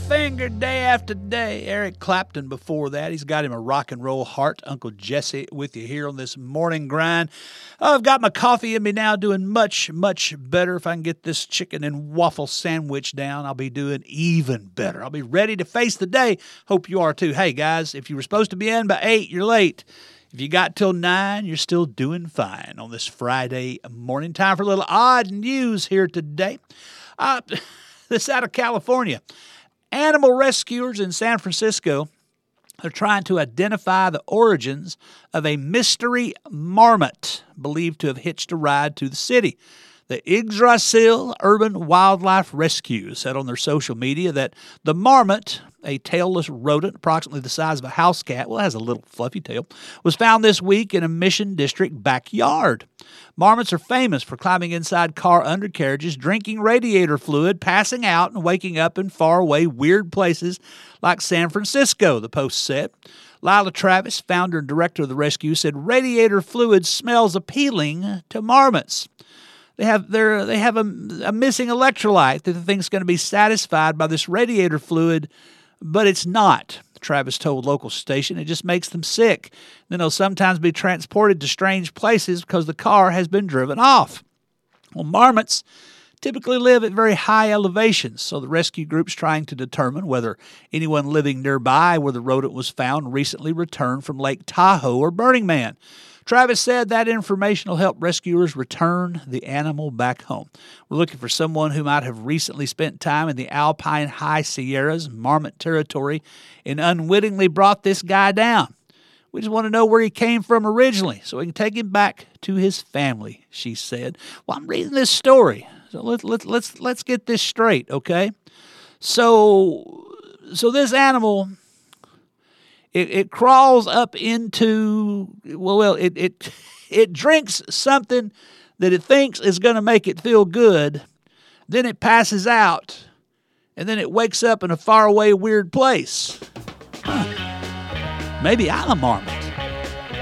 Finger day after day. Eric Clapton before that. He's got him a rock and roll heart. Uncle Jesse with you here on this morning grind. I've got my coffee in me now, doing much, much better. If I can get this chicken and waffle sandwich down, I'll be doing even better. I'll be ready to face the day. Hope you are too. Hey, guys, if you were supposed to be in by 8, you're late. If you got till 9, you're still doing fine on this Friday morning. Time for a little odd news here today. This out of California. Animal rescuers in San Francisco are trying to identify the origins of a mystery marmot believed to have hitched a ride to the city. The Yggdrasil Urban Wildlife Rescue said on their social media that the marmot, a tailless rodent approximately the size of a house cat, well, it has a little fluffy tail, was found this week in a Mission District backyard. Marmots are famous for climbing inside car undercarriages, drinking radiator fluid, passing out, and waking up in faraway, weird places like San Francisco, the Post said. Lila Travis, founder and director of the rescue, said radiator fluid smells appealing to marmots. They have a missing electrolyte that they think is going to be satisfied by this radiator fluid, but it's not, Travis told local station. It just makes them sick. Then they'll sometimes be transported to strange places because the car has been driven off. Well, marmots typically live at very high elevations, so the rescue group's trying to determine whether anyone living nearby where the rodent was found recently returned from Lake Tahoe or Burning Man. Travis said that information will help rescuers return the animal back home. We're looking for someone who might have recently spent time in the Alpine High Sierras, Marmot territory, and unwittingly brought this guy down. We just want to know where he came from originally so we can take him back to his family, she said. Well, I'm reading this story, so let's get this straight, okay? So this animal, It crawls up into, it drinks something that it thinks is going to make it feel good. Then it passes out, and then it wakes up in a faraway, weird place. Maybe I'm a marmot.